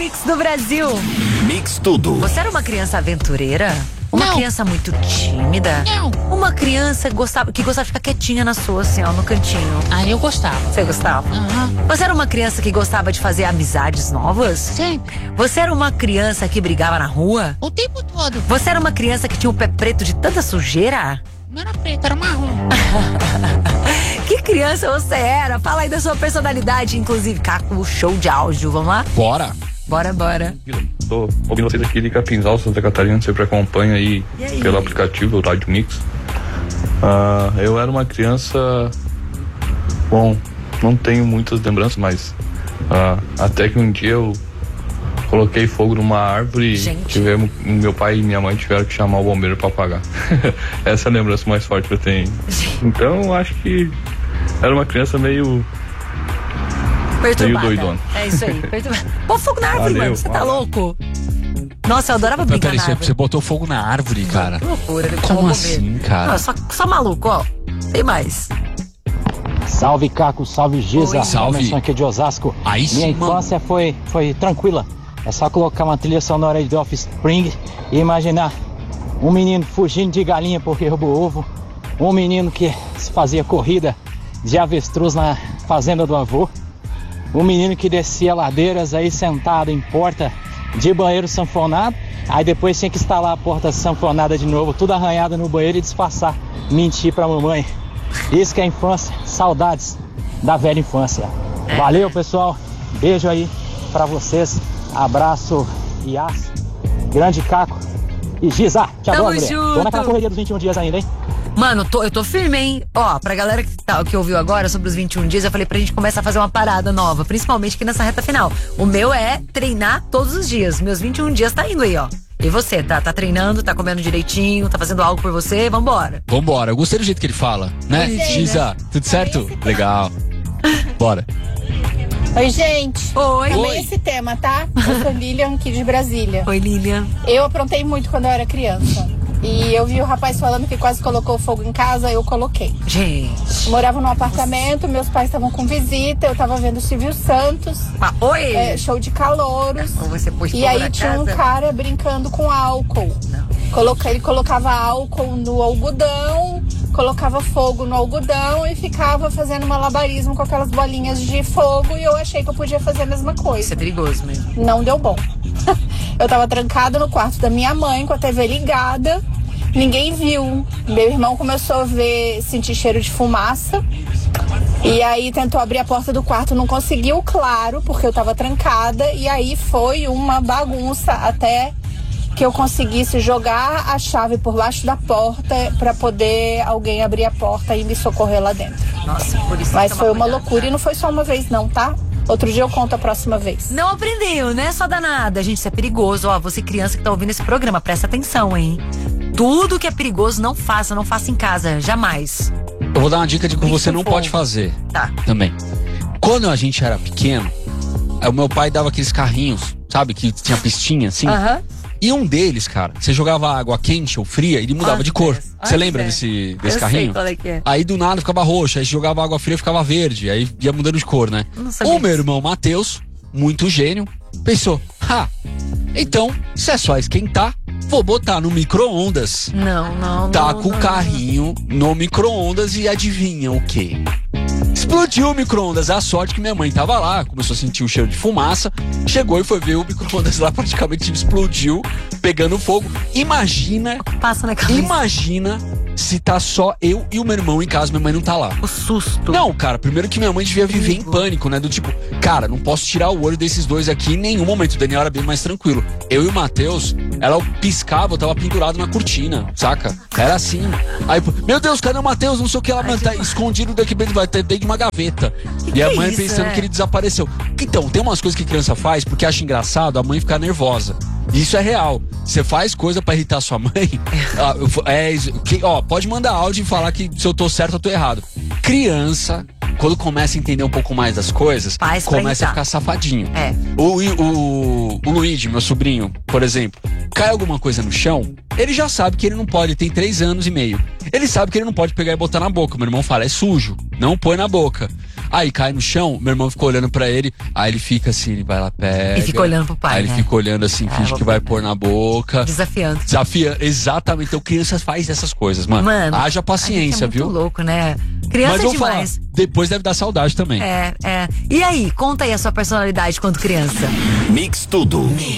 Mix do Brasil. Mix tudo. Você era uma criança aventureira? Uma criança muito tímida? Não. Uma criança que gostava de ficar quietinha na sua, assim, ó, no cantinho? Ah, eu gostava. Você gostava? Você era uma criança que gostava de fazer amizades novas? Sempre. Você era uma criança que brigava na rua? O tempo todo. Você era uma criança que tinha o pé preto de tanta sujeira? Não era preto, era marrom. Que criança você era? Fala aí da sua personalidade, inclusive, Caco, show de áudio, vamos lá? Bora. Bora. Tô ouvindo vocês aqui de Capinzal, Santa Catarina, sempre acompanha aí pelo aplicativo, o Rádio Mix. Eu era uma criança, bom, não tenho muitas lembranças, mas até que um dia eu coloquei fogo numa árvore e meu pai e minha mãe tiveram que chamar o bombeiro pra apagar. Essa é a lembrança mais forte que eu tenho. Então, acho que era uma criança meio perturbada. doidona. É isso aí, perturbada. Pô, fogo na árvore, mano, você tá louco? Nossa, eu adorava brincar na árvore. Você botou fogo na árvore, cara? Que loucura. Como assim, cara? Não, só maluco, ó. Tem mais. Salve, Caco, salve, Giza. Oi. Salve. Emerson aqui de Osasco. Aí sim, Minha infância foi tranquila. É só colocar uma trilha sonora de Offspring e imaginar um menino fugindo de galinha porque roubou ovo, um menino que fazia corrida de avestruz na fazenda do avô, um menino que descia ladeiras aí sentado em porta de banheiro sanfonado, aí depois tinha que instalar a porta sanfonada de novo, tudo arranhado no banheiro e disfarçar, mentir pra mamãe. Isso que é infância, saudades da velha infância. Valeu, pessoal, beijo aí pra vocês, abraço, Yas, grande Caco e Giza, te adoro, mulher. Tô naquela correria dos 21 dias ainda, hein? Mano, eu tô firme, hein? Ó, pra galera que ouviu agora sobre os 21 dias, eu falei pra gente começar a fazer uma parada nova, principalmente aqui nessa reta final. O meu é treinar todos os dias. Meus 21 dias tá indo aí, ó. E você, tá treinando, tá comendo direitinho, tá fazendo algo por você? Vambora. Eu gostei do jeito que ele fala, né? Giza, tudo certo? Legal. Bora. Oi, gente. Oi. Amei esse tema, tá? Eu sou Lilian, aqui de Brasília. Oi, Lilian. Eu aprontei muito quando eu era criança. E eu vi o rapaz falando que quase colocou fogo em casa, eu coloquei. Gente. Morava num apartamento, meus pais estavam com visita, eu tava vendo o Silvio Santos. Oi! Show de calouros. Você pôs E fogo aí na tinha um casa? cara brincando com álcool. Ele colocava álcool no algodão, colocava fogo no algodão e ficava fazendo malabarismo com aquelas bolinhas de fogo, e eu achei que eu podia fazer a mesma coisa. Isso é perigoso mesmo. Não deu bom. Eu tava trancada no quarto da minha mãe com a TV ligada, ninguém viu. Meu irmão começou a sentir cheiro de fumaça. E aí tentou abrir a porta do quarto, não conseguiu, claro, porque eu tava trancada. E aí foi uma bagunça até que eu conseguisse jogar a chave por baixo da porta pra poder alguém abrir a porta e me socorrer lá dentro. Nossa, por isso. Mas foi uma loucura e não foi só uma vez não, tá? Outro dia eu conto a próxima vez. Não aprendeu, né? Só danada. Gente, isso é perigoso. Ó, você criança que tá ouvindo esse programa, presta atenção, hein? Tudo que é perigoso, não faça em casa, jamais. Eu vou dar uma dica de que você não fogo. pode fazer. Tá. Também. Quando a gente era pequeno, o meu pai dava aqueles carrinhos, sabe? Que tinha pistinha, assim. Aham. E um deles, cara, você jogava água quente ou fria e ele mudava de cor. Você lembra desse Eu carrinho? sei qual é que é. Aí do nada ficava roxo, aí jogava água fria ficava verde, aí ia mudando de cor, né? Não sabia O meu disso. irmão Matheus, muito gênio, pensou: então, se é só esquentar, vou botar no micro-ondas. Não. Taca o carrinho no micro-ondas e adivinha o quê? Explodiu o micro-ondas. A sorte que minha mãe tava lá, começou a sentir o cheiro de fumaça, chegou e foi ver o micro-ondas lá, praticamente explodiu, pegando fogo. Imagina se tá só eu e o meu irmão em casa, minha mãe não tá lá. O susto. Não, cara, primeiro que minha mãe devia viver em pânico, né? Do tipo, cara, não posso tirar o olho desses dois aqui em nenhum momento. O Daniel era bem mais tranquilo. Eu e o Matheus, ela piscava, eu tava pendurado na cortina, saca? Era assim. Aí, meu Deus, cadê o Matheus? Não sei o que, ela tá escondido daqui dentro de uma gaveta. E a mãe pensando que ele desapareceu. Então, tem umas coisas que criança faz porque acha engraçado a mãe ficar nervosa. Isso é real. Você faz coisa pra irritar sua mãe. Pode mandar áudio e falar que se eu tô certo ou tô errado. Criança, quando começa a entender um pouco mais das coisas, começa a ficar safadinho. O Luigi, meu sobrinho, por exemplo, cai alguma coisa no chão, ele já sabe que ele não pode, ele tem 3 anos e meio. Ele sabe que ele não pode pegar e botar na boca. Meu irmão fala, é sujo, não põe na boca. Aí cai no chão, meu irmão ficou olhando pra ele, aí ele fica assim, ele vai lá, pega. E fica olhando pro pai, Aí ele né? fica olhando assim, finge que vai pôr na boca. Desafiando. Exatamente. Então crianças fazem essas coisas, mano. Haja paciência, a gente é viu? muito louco, né? Criança Mas é vamos falar, demais. depois deve dar saudade também. É. E aí, conta aí a sua personalidade quando criança. Mix Tudo.